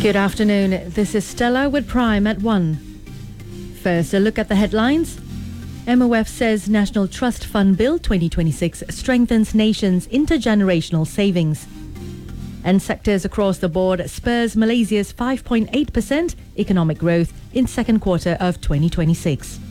Good afternoon. This is Stella with Prime at 1. First, a look at the headlines. MOF says National Trust Fund Bill 2026 strengthens nation's intergenerational savings. And sectors across the board spurs Malaysia's 5.8% economic growth in second quarter of 2026.